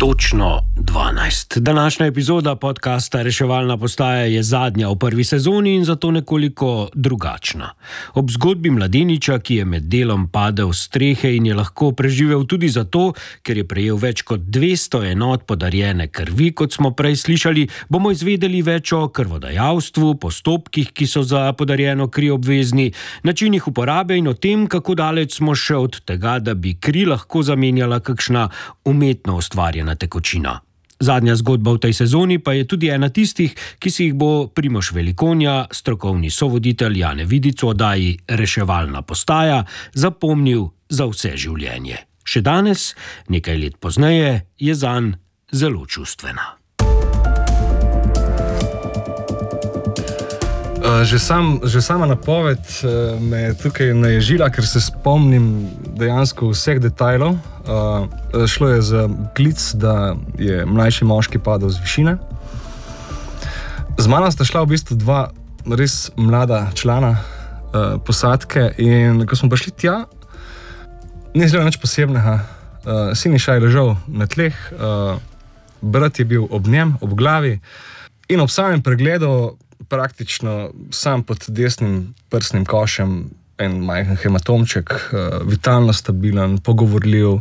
Točno 12. Današnja epizoda podcasta Reševalna postaja je zadnja v prvi sezoni in zato nekoliko drugačna. Ob zgodbi mladeniča, ki je med delom padel s strehe in je lahko preživel tudi zato, ker je prejel več kot 200 enot podarjene krvi, kot smo prej slišali, bomo izvedeli več o krvodajalstvu, postopkih, ki so za podarjeno kri obvezni, načinih uporabe in o tem, kako daleč smo še od tega, da bi kri lahko zamenjala kakšna umetno ustvarjena tekočina. Zadnja zgodba v tej sezoni pa je tudi ena tistih, ki si jih bo Primož Velikonja, strokovni sovoditelj Jane Vidic v oddaji Reševalna postaja, zapomnil za vse življenje. Še danes, nekaj let pozneje, je zanj zelo čustvena. Že sama napoved me je tukaj naježila, ker se spomnim dejansko vseh detajlov. Šlo je za klic, da je mlajši moški padel z višine. Z mano sta šla v bistvu dva res mlada člana posadke in ko smo prišli tja, ni zelo nič posebnega. Siniša je ležal na tleh, brat je bil ob njem, ob glavi in ob samem pregledu praktično sam pod desnim prsnim košem en majhen hematomček, vitalno stabilen, pogovorljiv.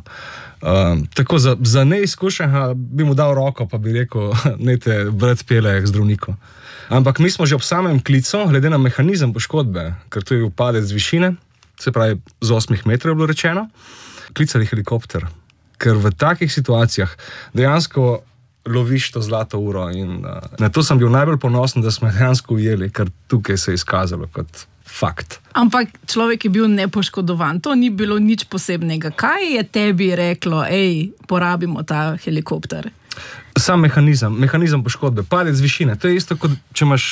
Tako za neizkušenega bi mu dal roko, pa bi rekel, naj te brat pelje k zdravniku. Ampak mi smo že ob samem klicu, glede na mehanizem poškodbe, ker to je bil padec z višine, se pravi z 8 metrov je bilo rečeno, klicali helikopter. Ker v takih situacijah dejansko loviš to zlato uro in na to sem bil najbolj ponosen, da smo dejansko ujeli, ker tukaj se je izkazalo kot fakt. Ampak človek je bil nepoškodovan, to ni bilo nič posebnega. Kaj je tebi reklo, porabimo ta helikopter? Sam mehanizem poškodbe, padec z višine, to je isto kot če imaš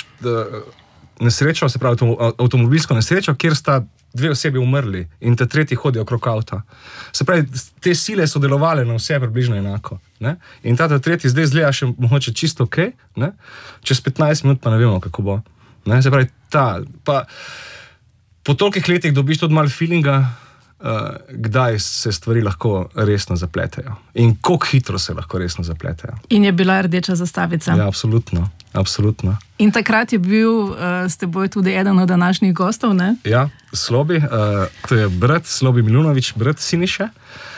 nesrečo, se pravi avtomobilsko nesrečo, kjer sta dve osebi umrli in te tretji hodijo okrog avta. Se pravi, te sile so delovale na vse približno enako. Ne? In ta tretji zdaj zgleda še mogoče čisto ok, ne? Čez 15 minut pa ne vemo, kako bo. Ne? Se pravi, pa po tolikih letih dobiš tudi malo feelinga, kdaj se stvari lahko resno zapletejo. In koliko hitro se lahko resno zapletejo. In je bila rdeča zastavica. Ja, absolutno. In takrat je bil s teboj tudi eden od današnjih gostov, ne? Ja, Slobi, to je brat, Slobi Milunović, brat Siniše.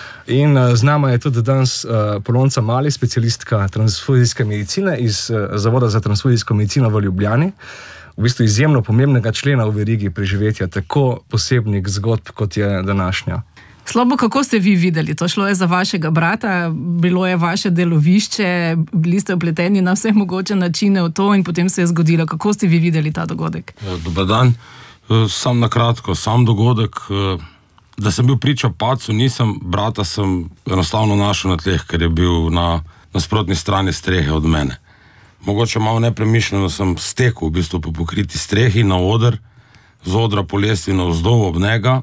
In z nama je tudi danes Polonca Mali, specialistka transfuzijske medicine iz Zavoda za transfuzijsko medicino v Ljubljani. V bistvu izjemno pomembnega člena v verigi preživetja tako posebnih zgodb, kot je današnja. Slobo, kako ste vi videli? To šlo je za vašega brata, bilo je vaše delovišče, bili ste vpleteni na vse mogoče načine v to in potem se je zgodilo. Kako ste vi videli ta dogodek? Dobar dan. Sam na kratko, sam dogodek, da sem bil priča padcu, nisem, brata sem enostavno našel na tleh, ker je bil na nasprotni strani strehe od mene. Mogoče malo nepremišljeno sem stekel v bistvu po pokriti strehi na oder, z odra po lestvi navzdol ob njega.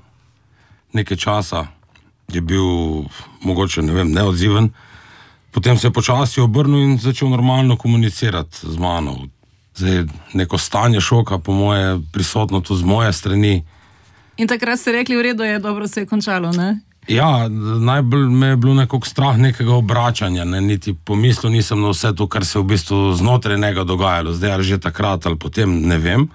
Nekaj časa je bil mogoče, neodziven. Potem se je počasi obrnil in začel normalno komunicirati z mano. Zdaj, neko stanje šoka, po moje, prisotno tudi z moje strani. In takrat ste rekli, v redu je, dobro se je končalo, ne? Ja, najbolj me je bilo nekako strah nekega obračanja, ne? Niti pomislil nisem na vse to, kar se v bistvu znotraj njega dogajalo. Zdaj, ali že takrat ali potem, ne vem.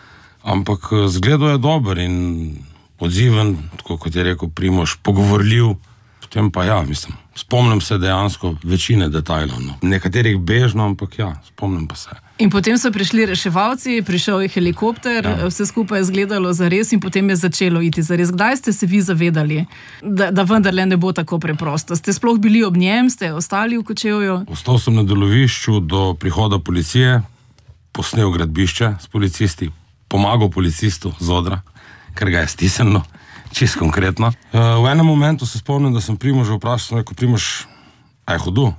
Ampak zgledal je dober in odziven, tako kot je rekel Primož, pogovorljiv. Potem pa spomnim se dejansko večine detajlov. No. Nekaterih bežno, ampak spomnim pa se. In potem so prišli reševalci, prišel je helikopter, vse skupaj je izgledalo zares in potem je začelo iti zares. Kdaj ste se vi zavedali, da vendarle ne bo tako preprosto? Ste sploh bili ob njem, ste ostali v Kočevju? Ostal sem na delovišču do prihoda policije, posnel gradbišče s policisti, pomagal policistu z odra, ker ga je stisnilo, čisto konkretno. V enem momentu se spomnim, da sem Primoža vprašal, sem rekel, Primož, a je hudo?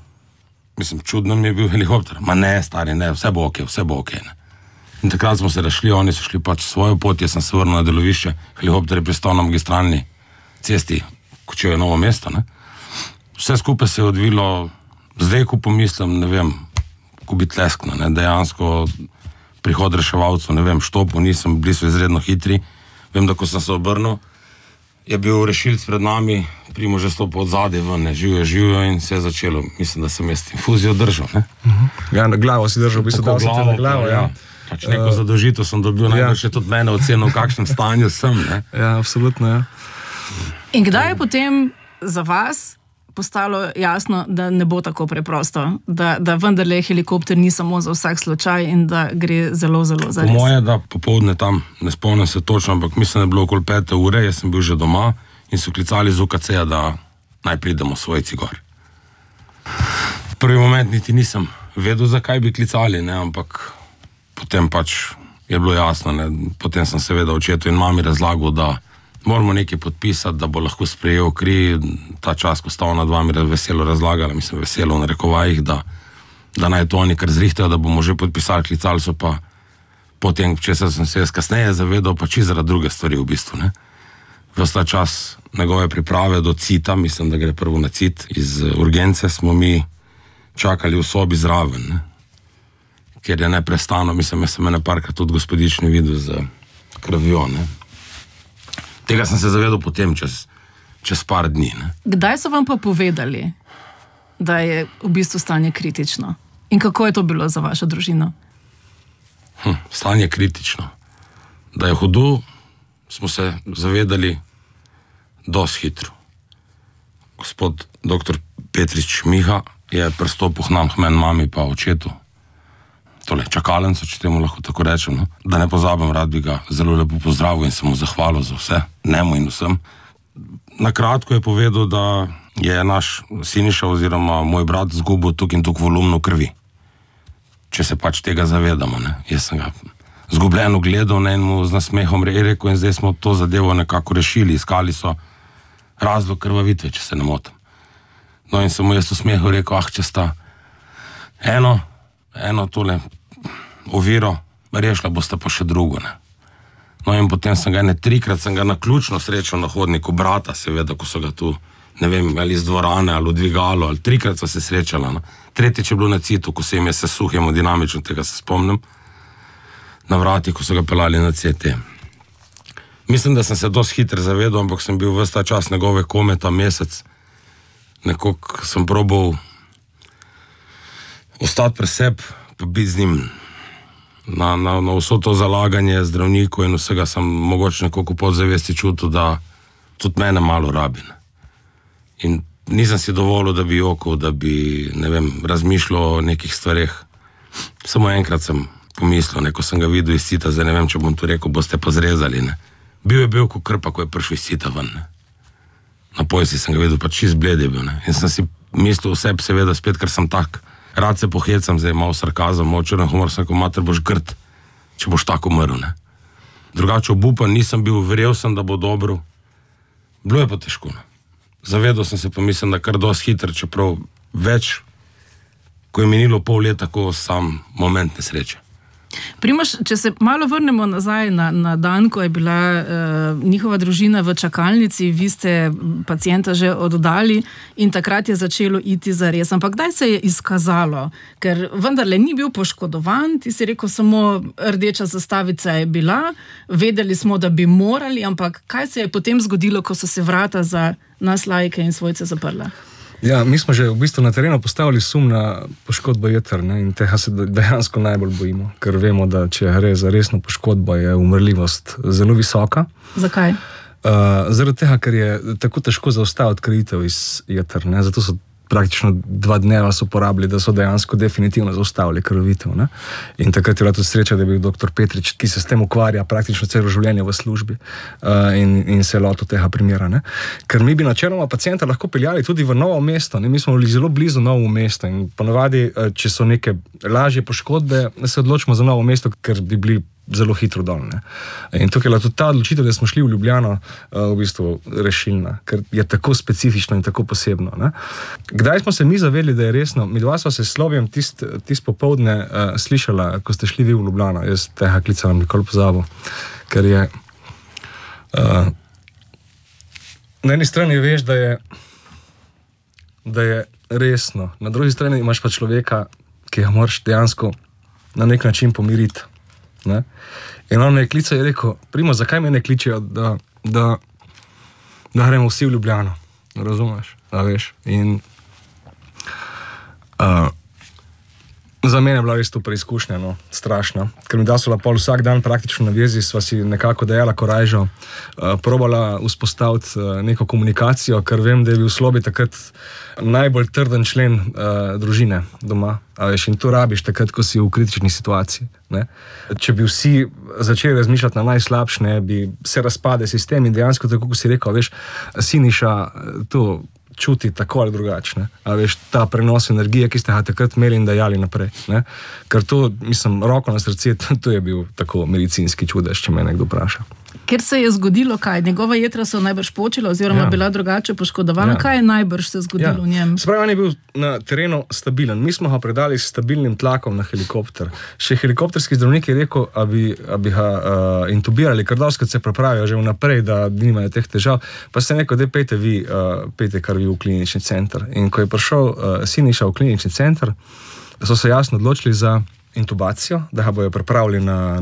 Čudno mi je bil helikopter. Ma ne, stari, ne, vse bo ok. Ne. In takrat smo se razšli, oni so šli pač svojo pot, jaz sem se vrnil na delovišče, helikopter je pristal na magistralni cesti, Kočevje Novo mesto, ne. Vse skupaj se je odvilo, zdaj, ko pomislim, ne vem, ko bi tleskno, ne, dejansko prihod reševalcev, ne vem, štopu, nisem, bili so izredno hitri. Vem, da ko sem se obrnil, je bil rešilc pred nami, Primož je stopil od zadaj ven, živijo in se je začelo. Mislim, da sem jaz infuzijo držal. Ja, na glavo si držal, v bistvu dal si te na glavo. Ja. Pač neko zadolžitev sem dobil, najbolj še tudi mene ocenil, v kakšnem stanju sem. Ne? Ja, absolutno, ja. In kdaj je potem za vas postalo jasno, da ne bo tako preprosto, da vendarle helikopter ni samo za vsak slučaj in da gre zelo, zelo za res? Po moje, da popoldne tam, ne spomnim se točno, ampak mislim, da je bilo okoli 5 ure, jaz sem bil že doma in so klicali z UKC-ja, da naj pridemo svojci gor. V prvi moment niti nisem vedel, zakaj bi klicali, ne, ampak potem pač je bilo jasno, ne. Potem sem seveda očetu in mami razlagal, da moramo nekaj podpisati, da bo lahko sprejel kri. Ta čas, ko sta ona dva mi veselo razlagala, mislim veselo v narekovajih, da naj to oni kar zrihtajo, da bomo že podpisali, klicali so pa potem, če sem se jaz kasneje zavedal, pa čisto zaradi druge stvari v bistvu, ne. Ves ta čas njegove priprave do CITA, mislim, da gre prvo na CIT, iz urgence smo mi čakali v sobi zraven, ne. Ker je neprestano, mislim, jaz sem ene parkrat tudi gospodični videl z krvjo, ne. Tega sem se zavedal potem, čez par dni. Ne. Kdaj so vam pa povedali, da je v bistvu stanje kritično? In kako je to bilo za vašo družino? Stanje kritično. Da je hudo, smo se zavedali dosti hitro. Gospod dr. Petrič Miha je pristopil k nam, k meni, mami pa očetu. Tole čakalenco, če temu lahko tako rečem, no? Da ne pozabim, rad bi ga zelo lepo pozdravil in se mu zahvalil za vse, njemu in vsem. Na kratko je povedal, da je naš Siniša oziroma moj brat zgubil tuk in tuk volumno krvi. Če se pač tega zavedamo, ne. Jaz sem ga zgubljeno gledal, ne, in mu z nasmehom rekel, in zdaj smo to zadevo nekako rešili, iskali so razlog krvavitve, če se ne motim. No, in sem mu jaz v smehu rekel, če sta eno tole oviro rešila, boste pa še drugo, ne. No, in potem sem ga trikrat sem ga naključno srečal na hodniku, brata seveda, ko so ga tu, ne vem, ali iz dvorane, ali v dvigalu, ali trikrat so se srečala, no. Tretjič je bilo na CIT-u, ko se jim je sesuh hemodinamično, tega se spomnim, na vrati, ko so ga pelali na CT. Mislim, da sem se dosti hitro zavedal, ampak sem bil ves ta čas njegove kome, ta mesec, nekako sem probal ostati pri sebi, pa biti z njim. Na vso to zalaganje zdravnikov in vsega sem mogoče nekako podzavesti čutil, da tudi mene malo rabi. In nisem si dovolil, da bi jokal, da bi, ne vem, razmišljal o nekih stvareh. Samo enkrat sem pomislil, ko sem ga videl iz CIT-a, zdaj ne vem, če bom to rekel, boste pa zrezali, ne. Bil je belko krpa, ko je prišel iz CIT-a ven, ne. Na pojsi sem ga videl, pa čist bled je bil, ne. In sem si mislil o sebi seveda spet, ker sem tak, rad se pohecam, zdaj malo sarkazem, malo črn humor, sem rekel, mater, boš grd, če boš tako umrl, ne. Drugače obupan nisem bil, verjel sem, da bo dobro. Bilo je pa težko, ne. Zavedal sem se, pa mislim, da kar dosti hitro, čeprav več, ko je minilo pol leta, ko sam moment nesreče. Primož, če se malo vrnemo nazaj na dan, ko je bila njihova družina v čakalnici, vi ste pacienta že oddali in takrat je začelo iti zares. Ampak kdaj se je izkazalo? Ker vendarle ni bil poškodovan, ti si rekel, samo rdeča zastavica je bila, vedeli smo, da bi morali, ampak kaj se je potem zgodilo, ko so se vrata za nas laike in svojce zaprla? Ja, mi smo že v bistvu na terenu postavili sum na poškodbo jeter, ne, in tega se dejansko najbolj bojimo, ker vemo, da če gre za resno poškodbo, je umrljivost zelo visoka. Zakaj? Zaradi tega, ker je tako težko zaustaviti krvavitev iz jeter, ne, zato so praktično 2 dneva so porabili, da so dejansko definitivno zaustavili krvavitev, ne. In takrat je bila tudi sreča, da je bil dr. Petrič, ki se s tem ukvarja praktično celo življenje v službi in se je lotil tega primera, ne. Ker mi bi načeloma pacienta lahko peljali tudi v Novo mesto, ne. Mi smo bili zelo blizu Novo mesto in ponavadi, če so neke lažje poškodbe, se odločimo za Novo mesto, ker bi bili zelo hitro dol, ne. In tukaj je bila tudi ta odločitev, da smo šli v Ljubljano, v bistvu rešilna, ker je tako specifično in tako posebno, ne. Kdaj smo se mi zavedli, da je resno? Mi dva sva se s Slovijem tist popoldne slišala, ko ste šli vi v Ljubljano. Jaz tega klica vam nikoli pozabil, ker je na eni strani veš, da je resno, na drugi strani imaš pa človeka, ki ga moraš dejansko na nek način pomiriti. Ne? In on me je klical in je rekel, Primo, zakaj me ne kličejo, da da gremo vsi v Ljubljano, razumeš, da veš. In za mene je bila res to preizkušnja, no, strašna, ker mi da so pol vsak dan praktično na vezi, sva si nekako dajala korajžo, probala vzpostaviti neko komunikacijo, ker vem, da je bil v sobi takrat najbolj trden člen družine doma, a veš, in to rabiš takrat, ko si v kritični situaciji, ne. Če bi vsi začeli razmišljati na najslabše, ne, bi se razpade sistem in dejansko, tako kot si rekel, veš, Siniša to čuti tako ali drugačne. A veš, ta prenos energije, ki ste ga takrat imeli in dajali naprej. Ne? Ker to, mislim, roko na srce, to je bil tako medicinski čudež, če me nekdo vpraša. Ker se je zgodilo kaj? Njegova jetra so najbrž počela oziroma bila drugače poškodovana. Kaj je najbrž se zgodilo v njem? Se pravi, on je bil na terenu stabilen. Mi smo ga predali s stabilnim tlakom na helikopter. Še helikopterski zdravnik je rekel, a bi ga intubirali, ker doskrat se prepravijo že vnaprej, da nimajo teh težav. Pa se je rekel, da pejte kar vi v klinični center. In ko je prišel Siniša v klinični center, so se jasno odločili za intubacijo, da ga bojo pripravili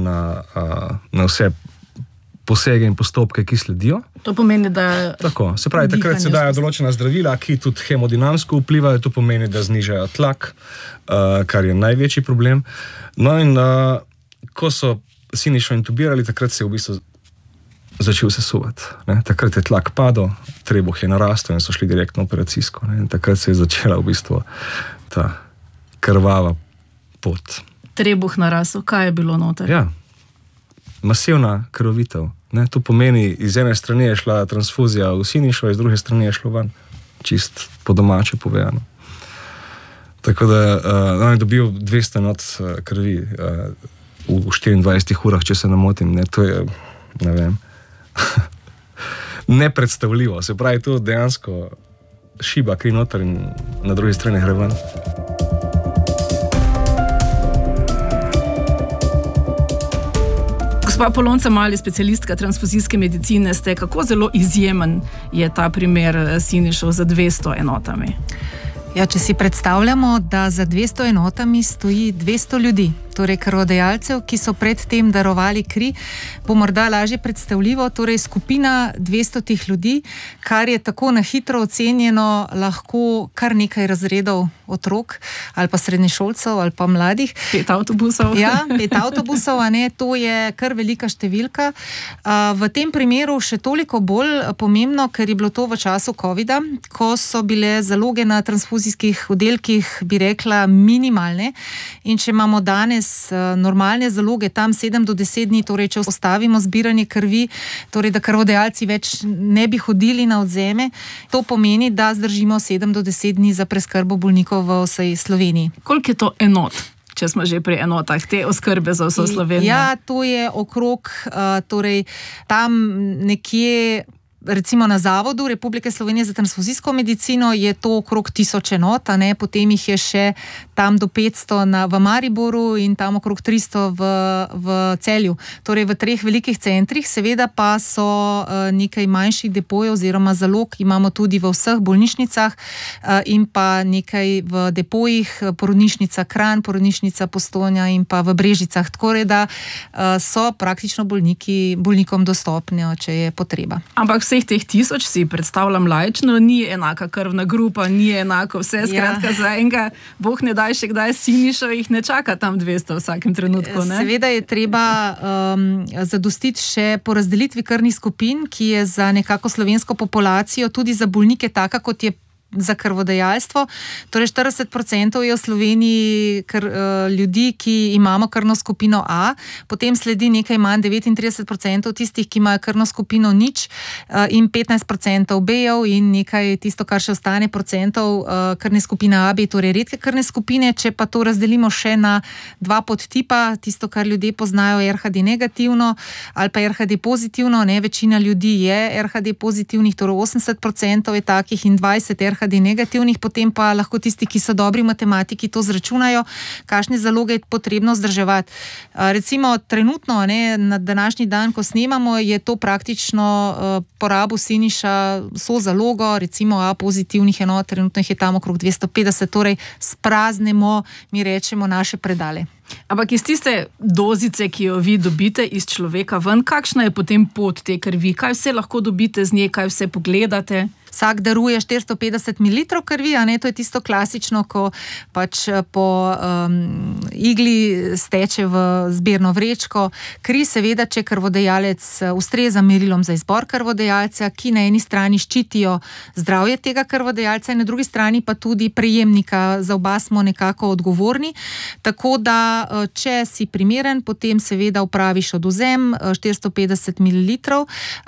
na vse posege in postopke, ki sledijo. To pomeni, da... Tako, se pravi, takrat se dajo določena zdravila, ki tudi hemodinamsko vplivajo, to pomeni, da znižajo tlak, kar je največji problem. No in ko so Sinišo intubirali, takrat se je v bistvu začel sesuvati. Takrat je tlak padel, trebuh je narastel in so šli direktno operacijsko. In takrat se je začela v bistvu ta krvava pot. Trebuh narasel, kaj je bilo noter? Ja. Masivna krvavitev. To pomeni, iz ene strani je šla transfuzija v Sinišo, iz druge strani je šlo ven. Čist po domače povedano. Tako da on je dobil 200 enot krvi v 24 urah, če se ne motim. To je, ne vem, nepredstavljivo. Se pravi, to dejansko šiba kri noter in na drugi strani gre ven. Gospa Polonca Mali, specialistka transfuzijske medicine ste, kako zelo izjemen je ta primer Sinišov za 200 enotami? Ja, če si predstavljamo, da za 200 enotami stoji 200 ljudi, torej krvodajalcev, ki so predtem darovali kri, bo morda lažje predstavljivo, torej skupina 200 ljudi, kar je tako na hitro ocenjeno lahko kar nekaj razredov otrok ali pa srednješolcev ali pa mladih. 5 avtobusov. Ja, 5 avtobusov, a ne, to je kar velika številka. V tem primeru še toliko bolj pomembno, ker je bilo to v času covida, ko so bile zaloge na transfuzijskih oddelkih, bi rekla, minimalne. In če imamo danes normalne zaloge, tam 7 do 10 dni, torej če ostavimo zbiranje krvi, torej da krvodajalci več ne bi hodili na odzeme, to pomeni, da zdržimo 7 do 10 dni za preskrbo bolnikov v vsej Sloveniji. Koliko je to enot, če smo že pri enotah, te oskrbe za vso Slovenijo? Ja, to je okrog, torej tam nekje, recimo na Zavodu Republike Slovenije za transfuzijsko medicino je to okrog 1000 enot, a ne, potem jih je še tam do 500 v Mariboru in tam okrog 300 v Celju. Torej v 3 velikih centrih, seveda pa so nekaj manjših depojev oziroma zalog imamo tudi v vseh bolnišnicah in pa nekaj v depojih, porodnišnica Kranj, porodnišnica Postojna in pa v Brežicah. Tako da so praktično bolnikom dostopni, če je potreba. Ampak vseh teh 1000 si predstavljam laično, ni enaka krvna grupa, ni enako vse, skratka za enega, Bog ne daj še kdaj Sinišo, jih ne čaka tam 200 v vsakem trenutku, ne? Seveda je treba zadostiti še po razdelitvi krvnih skupin, ki je za nekako slovensko populacijo, tudi za bolnike taka, kot je za krvodajalstvo. Torej 40% je v Sloveniji ljudi, ki imamo krvno skupino A, potem sledi nekaj manj 39% tistih, ki imajo krvno skupino nič in 15% B-jev in nekaj tisto, kar še ostane procentov krvne skupine AB, torej redke krvne skupine. Če pa to razdelimo še na 2 podtipa, tisto, kar ljudje poznajo RHD negativno ali pa RHD pozitivno, ne, večina ljudi je RHD pozitivnih, torej 80% je takih in 20 RHD AHD negativnih, potem pa lahko tisti, ki so dobri v matematiki, to zračunajo, kakšne zaloge je potrebno vzdrževati. Recimo trenutno, na današnji dan, ko snemamo, je to praktično porabo Siniša so zalogo, recimo A pozitivnih enot, trenutno jih je tam okrog 250, torej spraznemo, mi rečemo, naše predale. Ampak iz tiste dozice, ki jo vi dobite iz človeka ven, kakšna je potem pot te krvi? Kaj vse lahko dobite z nje, kaj vse pogledate? Vsak daruje 450 ml krvi, to je tisto klasično, ko pač po igli steče v zbirno vrečko. Kri seveda, če krvodajalec ustreza merilom za izbor krvodajalca, ki na eni strani ščitijo zdravje tega krvodajalca in na drugi strani pa tudi prejemnika, za oba smo nekako odgovorni. Tako da, če si primeren, potem seveda opraviš odvzem 450 ml.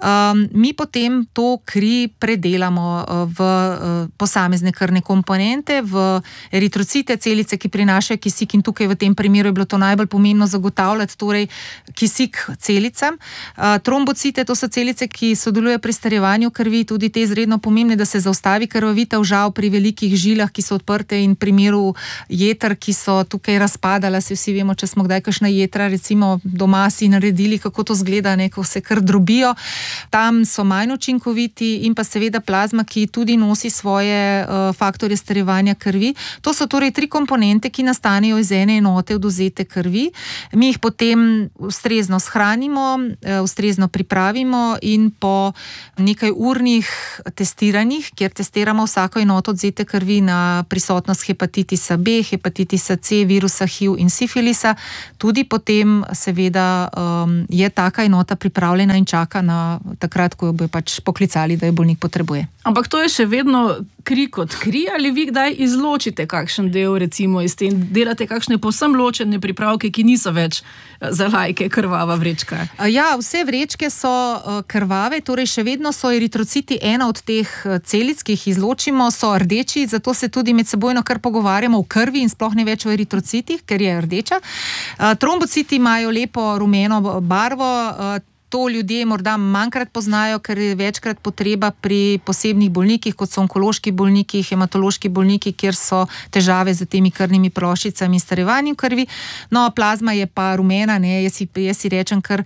Mi potem to kri predelamo v posamezne krvne komponente, v eritrocite, celice, ki prinašajo kisik, in tukaj v tem primeru je bilo to najbolj pomembno zagotavljati, torej kisik celicam. Trombocite, to so celice, ki sodelujejo pri starjevanju krvi, tudi te izredno pomembne, da se zaustavi krvavitev, žal pri velikih žilah, ki so odprte, in primeru jeter, ki so tukaj razpadala, se vsi vemo, če smo kdaj kakšna jetra recimo doma si naredili, kako to zgleda, ko se kar drobijo. Tam so manj učinkoviti, in pa seveda plazma, ki tudi nosi svoje faktorje starjevanja krvi. To so torej 3 komponente, ki nastanejo iz ene enote odvzete krvi. Mi jih potem ustrezno shranimo, ustrezno pripravimo in po nekaj urnih testiranjih, kjer testiramo vsako enoto odvzete krvi na prisotnost hepatitisa B, hepatitisa C, virusa HIV in sifilisa, tudi potem seveda je taka enota pripravljena in čaka na takrat, ko jo bojo pač poklicali, da jo bolnik potrebuje. Ampak to je še vedno kri kot kri, ali vi kdaj izločite kakšen del, recimo iz tem, delate kakšne povsem ločene pripravke, ki niso več za lajke krvava vrečka? Ja, vse vrečke so krvave, torej še vedno so eritrociti ena od teh celic, ki jih izločimo, so rdeči, zato se tudi med sebojno kar pogovarjamo o krvi in sploh ne več o eritrocitih, ker je rdeča. Trombociti imajo lepo rumeno barvo. To ljudje morda manjkrat poznajo, ker je večkrat potreba pri posebnih bolnikih, kot so onkološki bolniki, hematološki bolniki, kjer so težave z temi krvnimi ploščicami in starjevanjem krvi. No, plazma je pa rumena, jaz si rečem kar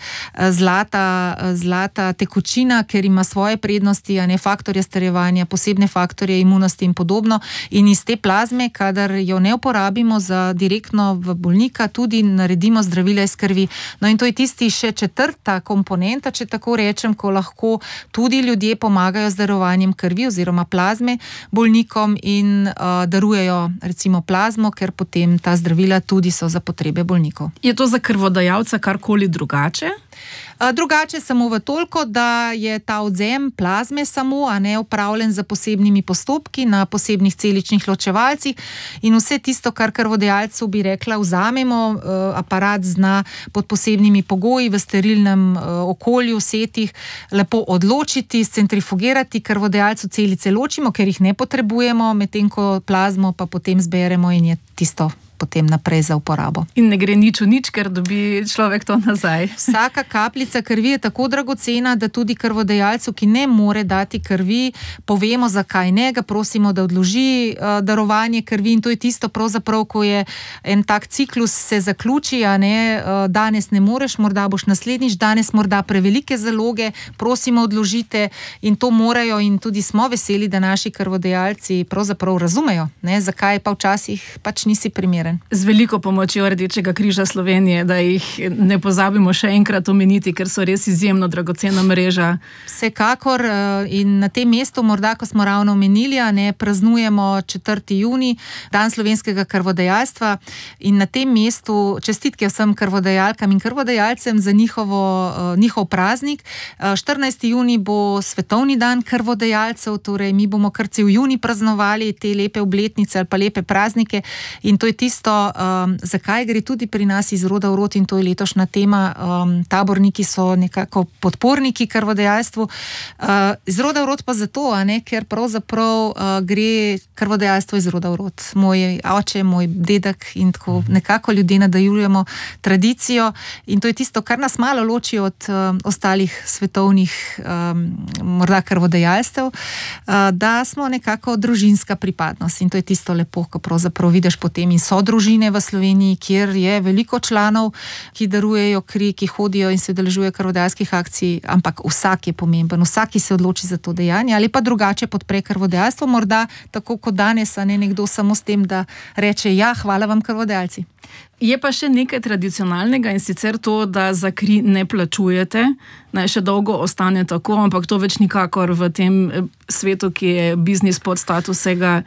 zlata tekočina, ker ima svoje prednosti, faktorje starjevanja, posebne faktorje imunosti in podobno. In iz te plazme, kadar jo ne uporabimo za direktno v bolnika, tudi naredimo zdravila iz krvi. No, in to je tisti še 4. komponenta, če tako rečem, ko lahko tudi ljudje pomagajo z darovanjem krvi oziroma plazme bolnikom in darujejo recimo plazmo, ker potem ta zdravila tudi so za potrebe bolnikov. Je to za krvodajalca karkoli drugače? Drugače samo v toliko, da je ta odvzem plazme samo, upravljen za posebnimi postopki na posebnih celičnih ločevalcih, in vse tisto, kar krvodajalcu bi rekla, vzamemo, aparat zna pod posebnimi pogoji v sterilnem okolju, setih, lepo odločiti, centrifugirati, krvodajalcu celice ločimo, ker jih ne potrebujemo, medtem ko plazmo pa potem zberemo in je tisto potem naprej za uporabo. In ne gre nič v nič, ker dobi človek to nazaj. Vsaka kapljica krvi je tako dragocena, da tudi krvodajalcu, ki ne more dati krvi, povemo, zakaj ne, ga prosimo, da odloži darovanje krvi, in to je tisto pravzaprav, ko je en tak ciklus se zaključi, danes ne moreš, morda boš naslednjič, danes morda prevelike zaloge, prosimo, odložite, in to morajo, in tudi smo veseli, da naši krvodajalci pravzaprav razumejo, zakaj pa včasih pač nisi primeren. Z veliko pomočjo Rdečega križa Slovenije, da jih ne pozabimo še enkrat omeniti, ker so res izjemno dragocena mreža. Vsekakor, in na tem mestu, morda, ko smo ravno omenili, praznujemo 4. junij, dan slovenskega krvodajalstva, in na tem mestu čestitke vsem krvodajalkam in krvodajalcem za njihov praznik. 14. junij bo svetovni dan krvodajalcev, torej mi bomo kar cel junij praznovali te lepe obletnice ali pa lepe praznike, in to je tisto, tisto, zakaj gre tudi pri nas iz roda v rod, in to je letošnja tema. Taborniki so nekako podporniki krvodajalstvu. Iz roda v rod pa zato, ker pravzaprav gre krvodajalstvo iz roda v rod. Moj oče, moj dedek in tako nekako ljudje nadaljujemo tradicijo, in to je tisto, kar nas malo loči od ostalih svetovnih morda krvodajalstev, da smo nekako družinska pripadnost, in to je tisto lepo, ko pravzaprav vidiš potem, in so družine v Sloveniji, kjer je veliko članov, ki darujejo kri, ki hodijo in se udeležujejo krvodajalskih akcij, ampak vsak je pomemben, vsak se odloči za to dejanje ali pa drugače podpre krvodajalstvo, morda tako kot danes, nekdo samo s tem, da reče, ja, hvala vam krvodajalci. Je pa še nekaj tradicionalnega, in sicer to, da za kri ne plačujete, naj še dolgo ostane tako, ampak to več nikakor v tem svetu, ki je biznis pod status vsega,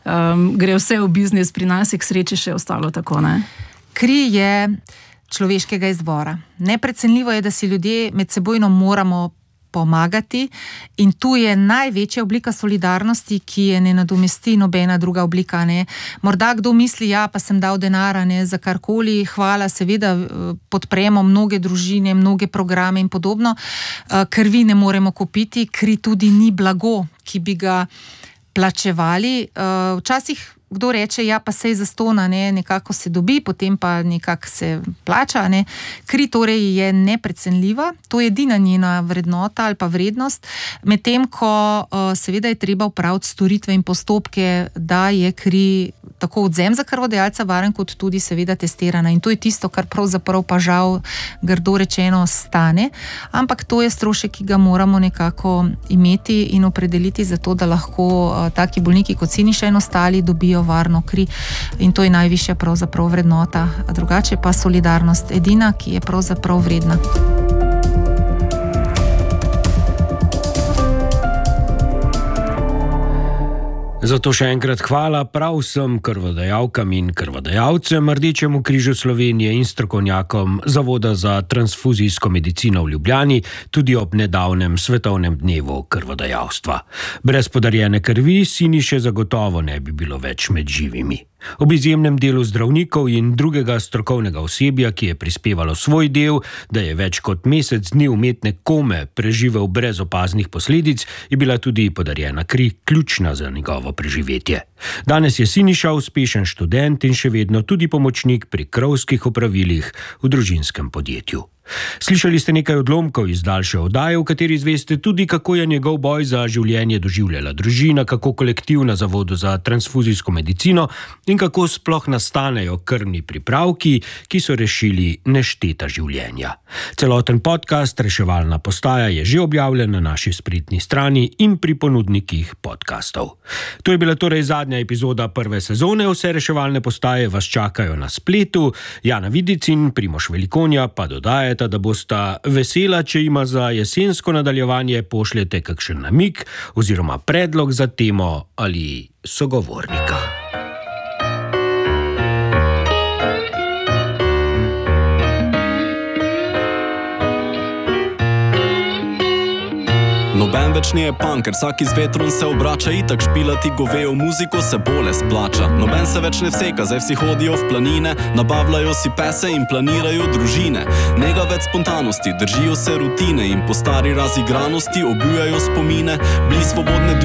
gre vse v biznis, pri nas je k sreči še ostalo tako, ne? Kri je človeškega izvora. Neprecenljivo je, da si ljudje med sebojno moramo pomagati, in tu je največja oblika solidarnosti, ki je ne nadomesti nobena druga oblika. Morda kdo misli, ja, pa sem dal denar za karkoli, hvala, seveda podpremo mnoge družine, mnoge programe in podobno. Krvi ne moremo kupiti, kri tudi ni blago, ki bi ga plačevali. Včasih kdo reče, ja, pa sej zastona, nekako se dobi, potem pa nekako se plača. Kri torej je neprecenljiva, to je edina njena vrednota ali pa vrednost, medtem ko seveda je treba opraviti storitve in postopke, da je kri tako odvzem za krvodajalca varen, kot tudi seveda testirana. In to je tisto, kar pravzaprav pa žal grdo rečeno stane, ampak to je strošek, ki ga moramo nekako imeti in opredeliti za to, da lahko taki bolniki kot Siniša in ostali dobijo varno kri, in to je najvišja pravzaprav vrednota, a drugače pa solidarnost edina, ki je pravzaprav vredna. Zato še enkrat hvala prav vsem krvodajalkam in krvodajalcem, Rdečemu križu Slovenije in strokovnjakom Zavoda za transfuzijsko medicino v Ljubljani, tudi ob nedavnem svetovnem dnevu krvodajalstva. Brez podarjene krvi Siniše zagotovo ne bi bilo več med živimi. Ob izjemnem delu zdravnikov in drugega strokovnega osebja, ki je prispevalo svoj del, da je več kot mesec dni umetne kome preživel brez opaznih posledic, je bila tudi podarjena kri ključna za njegovo preživetje. Danes je Siniša uspešen študent in še vedno tudi pomočnik pri krovskih opravilih v družinskem podjetju. Slišali ste nekaj odlomkov iz daljše oddaje, v kateri izveste tudi, kako je njegov boj za življenje doživljala družina, kako kolektiv na Zavodu za transfuzijsko medicino in kako sploh nastanejo krvni pripravki, ki so rešili nešteta življenja. Celoten podcast Reševalna postaja je že objavljen na naši spletni strani in pri ponudnikih podcastov. To je bila torej zadnja epizoda prve sezone. Vse reševalne postaje vas čakajo na spletu. Jana Vidic in Primož Velikonja pa dodajata, da bosta vesela, če ima za jesensko nadaljevanje pošljete kakšen namig oziroma predlog za temo ali sogovornika. Noben več nije punk, ker vsak z vetrom se obrača, itak špilati govejo muziko se bolje splača. Noben se več ne vseka, zdaj vsi hodijo v planine, nabavljajo si pese in planirajo družine. Nega več spontanosti, držijo se rutine in po stari razigranosti obujajo spomine, bili svobodne